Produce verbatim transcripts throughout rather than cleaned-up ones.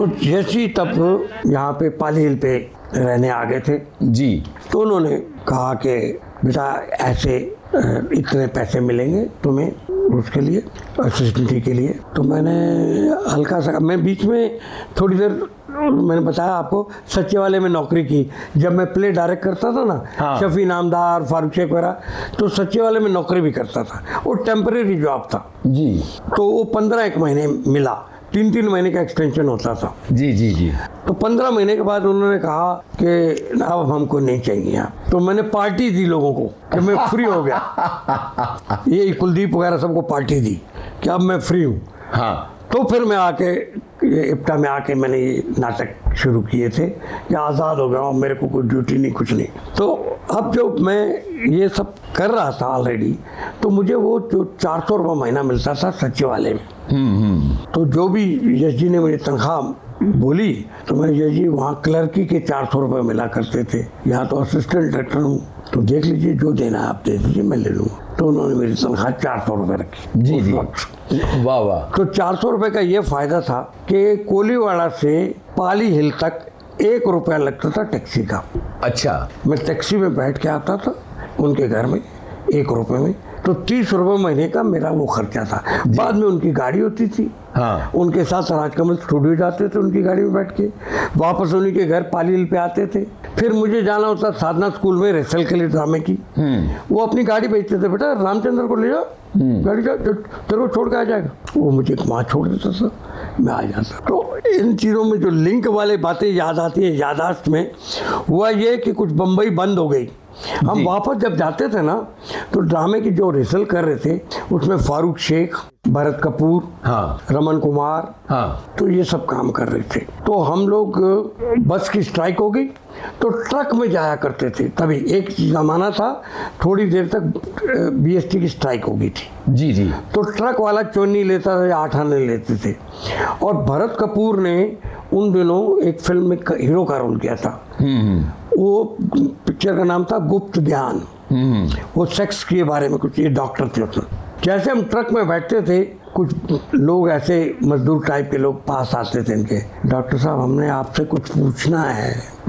तो जैसे तब यहाँ पे पाली हिल पे रहने आ गए थे जी। तो उन्होंने कहा कि बेटा ऐसे इतने पैसे मिलेंगे तुम्हें उसके लिए असिस्टेंटी के लिए। तो मैंने हल्का सा मैं बीच में थोड़ी देर मैंने बताया आपको सच्चे वाले में नौकरी की। जब मैं प्ले डायरेक्ट करता था ना हाँ। शफी नामदार फारूक शेख वगैरह तो सच्चे वाले में नौकरी भी करता था। वो टेम्परेरी जॉब था जी। तो वो पंद्रह एक महीने मिला, तीन तीन महीने का एक्सटेंशन होता था। जी जी जी। तो पंद्रह महीने के बाद उन्होंने कहा कि अब हमको नहीं चाहिए आप। तो मैंने पार्टी दी लोगों को कि मैं फ्री हो गया। ये कुलदीप वगैरह सबको पार्टी दी कि अब मैं फ्री हूँ। हाँ। तो फिर मैं आके ये इप्टा में आके मैंने ये नाटक शुरू किए थे कि आज़ाद हो गया हूँ, मेरे को कोई ड्यूटी नहीं कुछ नहीं। तो अब जो मैं ये सब कर रहा था ऑलरेडी तो मुझे वो जो चार सौ रुपये महीना मिलता था सच्चे वाले में। तो जो भी यश जी ने मुझे तनख्वाह बोली तो मैं यश जी वहाँ क्लर्की के चार सौ रुपये मिला करते थे, यहाँ तो असिस्टेंट डायरेक्टर हूँ तो देख लीजिए जो देना है आप दे दीजिए मैं ले लूँगा। तो उन्होंने मेरी तनख्वाह चार सौ रुपये रखी। जी जी। वाह वाह। तो चार सौ रुपये का ये फ़ायदा था कि कोलीवाड़ा से पाली हिल तक एक रुपया लगता था टैक्सी का। अच्छा। मैं टैक्सी में बैठ के आता था उनके घर में एक रुपये में, तो तीस रुपये महीने का मेरा वो खर्चा था। बाद में उनकी गाड़ी होती थी। हाँ। उनके साथ राजकमल स्टूडियो जाते थे उनकी गाड़ी में बैठ के, वापस उन्हीं के घर पाली हिल पे आते थे। फिर मुझे जाना होता साधना स्कूल में रिहर्सल के लिए ड्रामे की। वो अपनी गाड़ी भेजते थे, बेटा रामचंद्र को ले जाओ गाड़ी जा, तेरे को छोड़ के आ जाएगा। वो मुझे वहाँ छोड़ देता था, मैं आ जाता। तो इन चीज़ों में जो लिंक वाले बातें याद आती हैं यादाश्त में, हुआ ये कि कुछ बम्बई बंद हो गई। हम वापस जब जाते थे ना तो ड्रामे की जो रिहर्सल कर रहे थे उसमें फारूक शेख, भरत कपूर, हाँ, रमन कुमार, हाँ, तो ये सब काम कर रहे थे। तो हम लोग बस की स्ट्राइक हो गई तो ट्रक में जाया करते थे। तभी एक ज़माना था थोड़ी देर तक बीएसटी की स्ट्राइक हो गई थी। जी जी। तो ट्रक वाला चौनी लेता था या आठ आने लेते थे। और भरत कपूर ने उन दिनों एक फिल्म में हीरो का रोल किया था। वो पिक्चर का नाम था गुप्त ज्ञान। वो सेक्स के बारे में कुछ, ये डॉक्टर थे उसमें। जैसे हम ट्रक में बैठते थे कुछ लोग ऐसे मजदूर टाइप के लोग पास आते थे इनके, डॉक्टर साहब हमने आपसे कुछ पूछना है।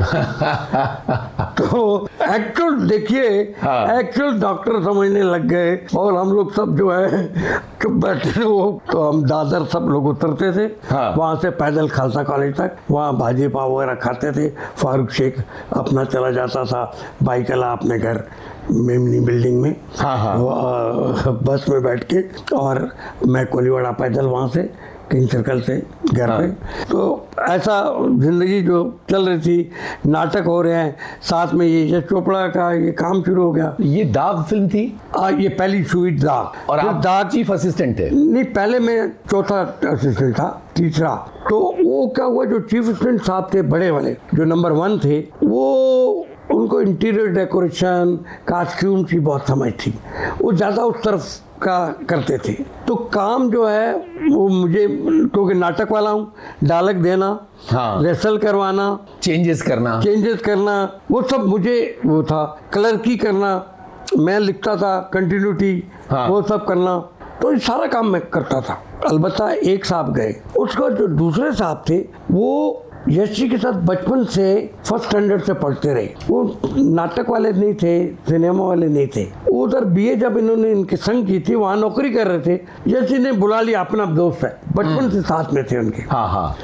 तो एक्चुअल देखिए एक्चुअल डॉक्टर समझने लग गए और हम लोग सब जो है बैठे वो तो हम दादर सब लोग उतरते थे। हाँ। वहाँ से पैदल खालसा कॉलेज तक, वहाँ भाजी पाव वगैरह खाते थे। फारूक शेख अपना चला जाता था बाइकला अपने घर मेमनी बिल्डिंग में। हाँ हाँ। बस में बैठ के और मैं कोलीवाड़ा पैदल वहाँ से किंग सर्कल से घर हाँ। पे। तो ऐसा जिंदगी जो चल रही थी, नाटक हो रहे हैं साथ में, ये यश चोपड़ा का ये काम शुरू हो गया। ये दाग फिल्म थी? आ, ये पहली शुरू दाग। और आप दाग चीफ असिस्टेंट थे? नहीं, पहले मैं चौथा असिस्टेंट था, तीसरा। तो वो क्या हुआ, जो चीफ असिस्टेंट साहब थे बड़े वाले जो नंबर वन थे, वो उनको इंटीरियर डेकोरेशन कॉस्ट्यूम की बहुत समझ थी, वो ज़्यादा उस तरफ का करते थे। तो काम जो है वो मुझे, क्योंकि नाटक वाला हूँ, डायलॉग देना, हाँ, रिहर्सल करवाना, चेंजेस करना चेंजेस करना वो सब मुझे वो था। क्लर्की करना, मैं लिखता था, कंटिन्यूटी, हाँ, वो सब करना। तो ये सारा काम मैं करता था। अलबत्ता एक साहब गए, उसका जो दूसरे साहब थे वो यश जी के साथ बचपन से फर्स्ट स्टैंडर्ड से पढ़ते रहे। वो नाटक वाले नहीं थे, सिनेमा वाले नहीं थे। उधर बीए जब इन्होंने इनके संग की थी, वहाँ नौकरी कर रहे थे। यश जी ने बुला लिया, अपना दोस्त है, बचपन से साथ में थे उनके। हाँ हाँ।